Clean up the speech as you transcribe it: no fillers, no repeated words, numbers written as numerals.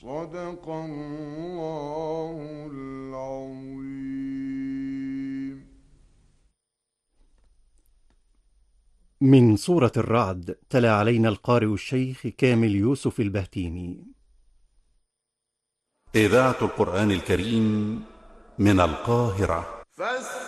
صدق الله العظيم. من سورة الرعد، تلا علينا القارئ الشيخ كامل يوسف البهتيمي. إذاعة القرآن الكريم من القاهرة.